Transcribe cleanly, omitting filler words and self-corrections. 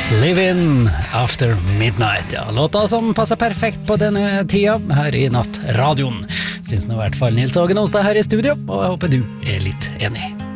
Living After Midnight, ja, låta som passer perfekt på denne tida her i nattradioen. Syns nå i hvert fall Nils Ågen Onsdag her i studio, og jeg håper du er litt enig.